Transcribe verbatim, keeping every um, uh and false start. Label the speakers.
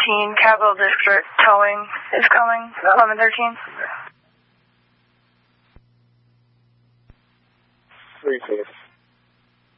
Speaker 1: thirteen, Capital District towing is coming, eleven thirteen.
Speaker 2: Three, six.